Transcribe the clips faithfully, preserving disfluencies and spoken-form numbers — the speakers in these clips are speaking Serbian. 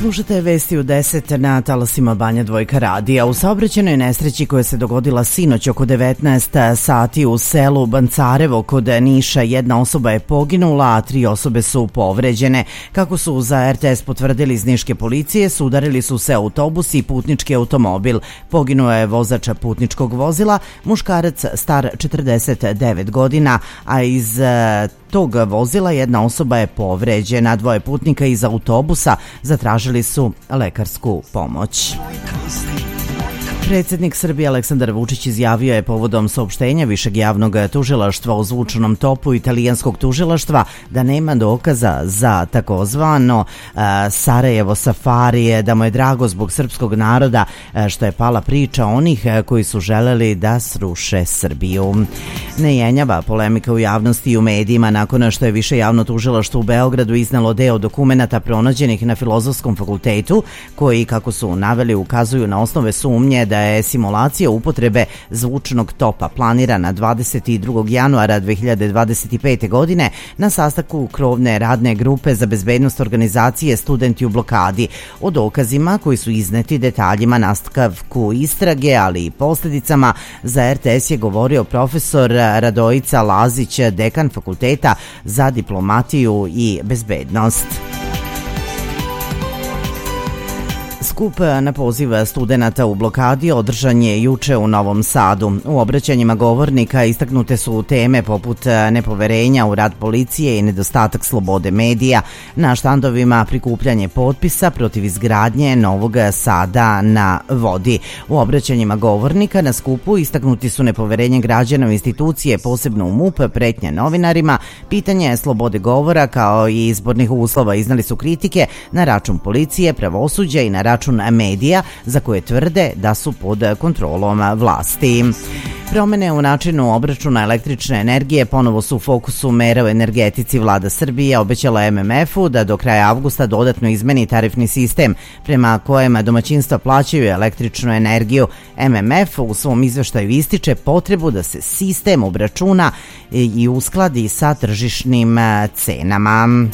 Slušate vesti u deset na talasima Banja Dvojka radija. U saobraćajnoj nesreći koja se dogodila sinoć oko devetnaest sati u selu Bancarevo kod Niša jedna osoba je poginula, a tri osobe su povređene. Kako su za er te es potvrdili iz niške policije, sudarili su se autobus i putnički automobil. Poginuo je vozač putničkog vozila, muškarac star četrdeset devet godina, a iz tog vozila jedna osoba je povređena. Dvoje putnika iz autobusa zatražili su lekarsku pomoć. Predsjednik Srbije Aleksandar Vučić izjavio je povodom saopštenja Višeg javnog tužilaštva u zvučnom topu italijanskog tužilaštva da nema dokaza za takozvano uh, Sarajevo safarije, da mu je drago zbog srpskog naroda uh, što je pala priča onih uh, koji su želeli da sruše Srbiju. Ne jenjava polemika u javnosti i u medijima nakon što je Više javno tužilaštvo u Beogradu iznalo deo dokumenata pronađenih na Filozofskom fakultetu koji, kako su naveli, ukazuju na osnove sumnje da je simulacija upotrebe zvučnog topa planirana dvadeset drugog januara dve hiljade dvadeset pete. godine na sastanku krovne radne grupe za bezbednost organizacije Studenti u blokadi. O dokazima koji su izneti, detaljima, nastavku istrage, ali i posljedicama za er te es je govorio profesor Radojica Lazić, dekan Fakulteta za diplomatiju i bezbednost. Skup na poziv studenata u blokadi održan je juče u Novom Sadu. U obraćanjima govornika istaknute su teme poput nepoverenja u rad policije i nedostatak slobode medija. Na štandovima prikupljanje potpisa protiv izgradnje Novog Sada na vodi. U obraćanjima govornika na skupu istaknuti su nepoverenje građana u institucije, posebno u M U P, pretnje novinarima, pitanje slobode govora kao i izbornih uslova. Iznali su kritike na račun policije, pravosuđa i na račun medija za koje tvrde da su pod kontrolom vlasti. Promene u načinu obračuna električne energije ponovo su u fokusu mera u energetici. Vlada Srbije obećala em em efu da do kraja avgusta dodatno izmeni tarifni sistem prema kojem domaćinstva plaćaju električnu energiju. em em ef u svom izveštaju ističe potrebu da se sistem obračuna i uskladi sa tržišnim cenama.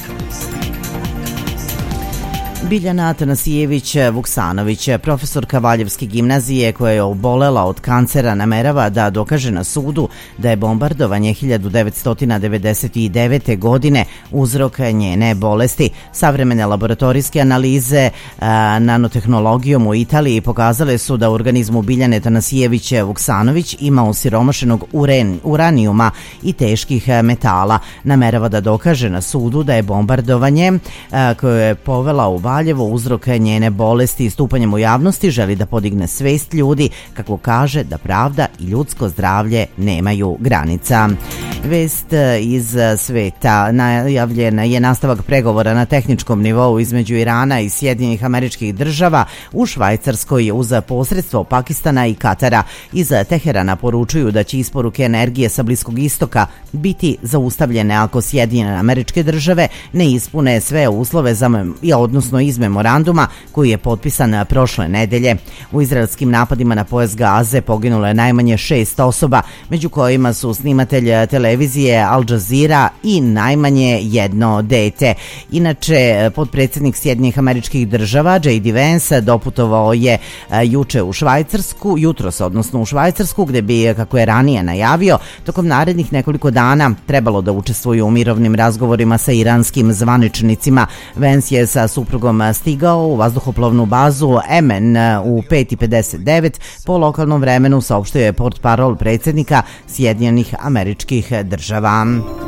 Biljana Atanasijević Vuksanović, profesorka Valjevske gimnazije koja je obolela od kancera, namerava da dokaže na sudu da je bombardovanje hiljadu devetsto devedeset devete. godine uzrok njene bolesti. Savremene laboratorijske analize a, nanotehnologijom u Italiji pokazale su da u organizmu Biljane Atanasijević Vuksanović ima osiromašenog uren, uranijuma i teških metala. Namerava da dokaže na sudu da je bombardovanje a, koje je povela u Valjevo uzrok njene bolesti i stupanjem u javnosti želi da podigne svest ljudi, kako kaže da pravda i ljudsko zdravlje nemaju granica. Vest iz sveta. Najavljen je nastavak pregovora na tehničkom nivou između Irana i Sjedinjenih Američkih Država u Švajcarskoj uz posredstvo Pakistana i Katara. Iz Teherana poručuju da će isporuke energije sa Bliskog istoka biti zaustavljene ako Sjedinjene Američke Države ne ispune sve uslove za, odnosno iz memoranduma koji je potpisan prošle nedelje. U izraelskim napadima na pojas Gaze poginulo je najmanje šest osoba, među kojima su snimatelj televizije Al Jazeera i najmanje jedno dete. Inače, potpredsjednik Sjedinjenih Američkih Država J D Vance doputovao je juče u Švajcarsku, jutros odnosno u Švajcarsku, gde bi, kako je ranije najavio, tokom narednih nekoliko dana trebalo da učestvuju u mirovnim razgovorima sa iranskim zvaničnicima. Vance je sa suprugom stigao u vazduhoplovnu bazu Emen u pet i pedeset devet po lokalnom vremenu, saopštio je portparol predsjednika Sjedinjenih Američkih Država.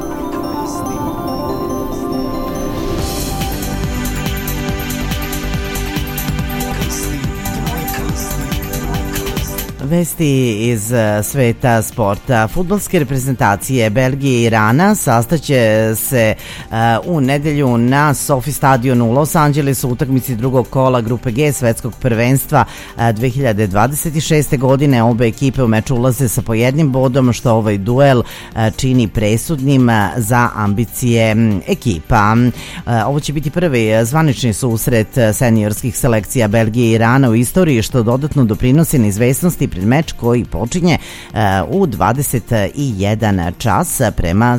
Vesti iz sveta sporta. Fudbalske reprezentacije Belgije i Irana sastaće se uh, u nedelju na Sofi stadionu u Los Angelesu u utakmici drugog kola Grupe G svetskog prvenstva uh, dve hiljade dvadeset šeste. godine. Obe ekipe u meču ulaze sa po jednim bodom, što ovaj duel uh, čini presudnim uh, za ambicije um, ekipa. Uh, ovo će biti prvi zvanični susret seniorskih selekcija Belgije i Irana u istoriji, što dodatno doprinosi neizvesnosti pred meč koji počinje uh, u dvadeset jedan čas prema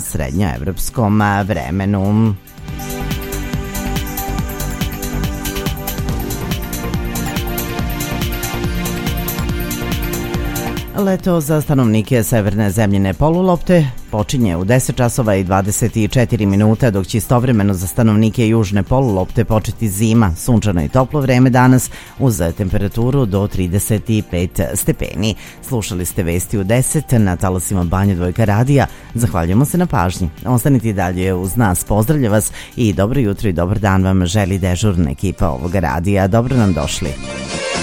srednjoevropskom vremenu. Leto za stanovnike severne zemljine polulopte počinje u deset časova i dvadeset četiri minuta, dok će istovremeno za stanovnike južne polulopte početi zima, sunčano i toplo vreme danas uz temperaturu do trideset pet stepeni. Slušali ste vesti u deset na talasima Banja Dvojka radija. Zahvaljujemo se na pažnji. Ostanite i dalje uz nas. Pozdravlja vas i dobro jutro i dobar dan vam želi dežurna ekipa ovoga radija. Dobro nam došli.